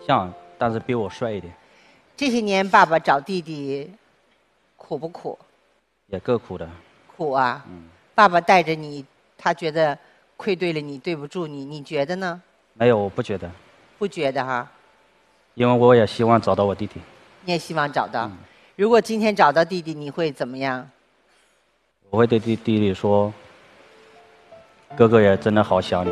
像，但是比我帅一点。 这些年爸爸找弟弟苦不苦？ 也够苦的。 苦啊。爸爸带着你，他觉得愧对了你，对不住你，你觉得呢？ 没有，我不觉得。 不觉得哈？ 因为我也希望找到我弟弟。 你也希望找到。如果今天找到弟弟，你会怎么样？ 我会对弟弟说：“哥哥也真的好想你。”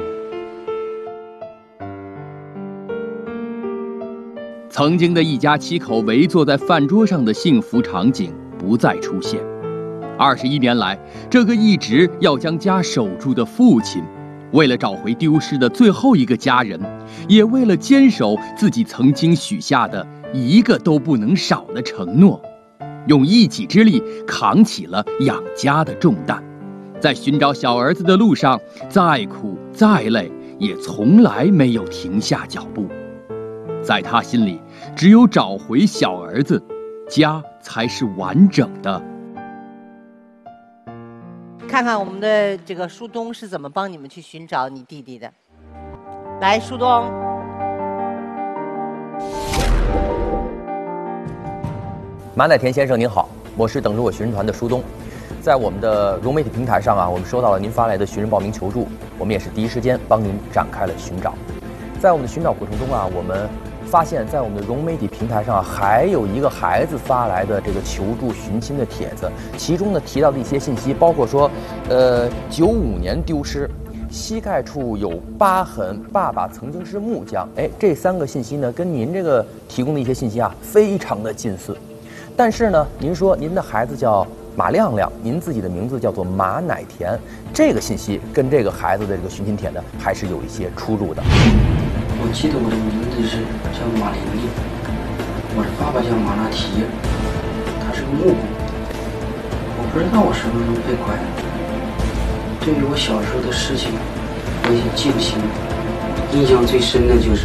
曾经的一家7口围坐在饭桌上的幸福场景不再出现。21年来，这个一直要将家守住的父亲，为了找回丢失的最后一个家人，也为了坚守自己曾经许下的一个都不能少的承诺，用一己之力扛起了养家的重担。在寻找小儿子的路上，再苦再累，也从来没有停下脚步。在他心里，只有找回小儿子，家才是完整的。 看看我们的这个舒东是怎么帮你们去寻找你弟弟的。来，舒东。 马乃田先生您好，我是等着我寻人团的舒东。在我们的融媒体平台上啊，我们收到了您发来的寻人报名求助，我们也是第一时间帮您展开了寻找。在我们的寻找过程中啊，我们发现，在我们的融媒体平台上还有一个孩子发来的这个求助寻亲的帖子，其中呢提到的一些信息，包括说，95年丢失，膝盖处有疤痕，爸爸曾经是木匠。哎，这3个信息呢，跟您这个提供的一些信息啊，非常的近似。但是呢，您说您的孩子叫马亮亮，您自己的名字叫做马乃田，这个信息跟这个孩子的这个寻亲帖呢，还是有一些出入的。 我记得我的名字是叫马玲玲，我的爸爸叫马拉提，他是个木工。我不知道我什么时候被拐了。对于我小时候的事情，我已经记不清了。印象最深的就是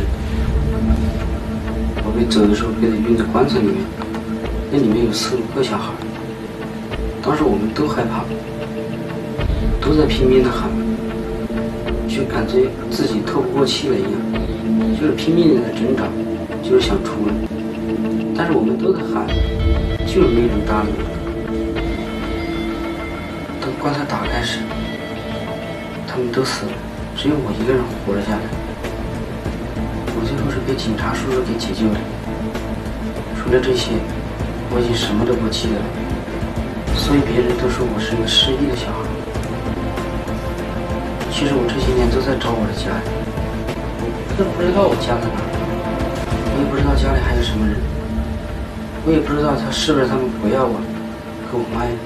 我被走的时候被他运到棺材里面，那里面有4、5个小孩。当时我们都害怕，都在拼命的喊，就感觉自己透不过气来一样。就是拼命的挣扎，就是想出来，但是我们都在喊，就是没人搭理。等棺材打开时，他们都死了，只有我一个人活了下来。我最后是被警察叔叔给解救的。除了这些，我已经什么都不记得了，所以别人都说我是个失忆的小孩。其实我这些年都在找我的家人。我不知道我家在哪，我也不知道家里还有什么人，我也不知道他是不是他们不要我，和我妈呀。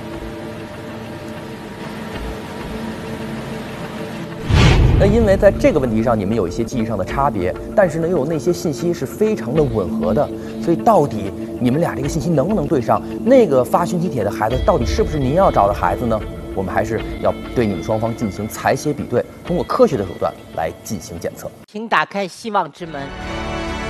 那因为在这个问题上你们有一些记忆上的差别，但是呢又有那些信息是非常的吻合的，所以到底你们俩这个信息能不能对上？那个发寻亲帖的孩子到底是不是您要找的孩子呢？我们还是要对你们双方进行采写比对，通过科学的手段来进行检测。 请打开希望之门。